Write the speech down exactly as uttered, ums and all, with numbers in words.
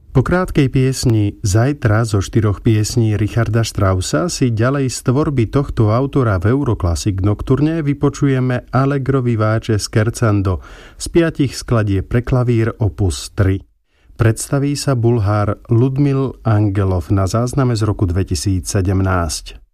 Po krátkej piesni Zajtra zo štyroch piesní Richarda Straussa si ďalej z tvorby tohto autora v Euroclassic Nocturne vypočujeme Allegro vivace scherzando z piatich skladieb pre klavír opus tri. Predstaví sa Bulhár Ludmil Angelov na zázname z roku dvetisícsedemnásť.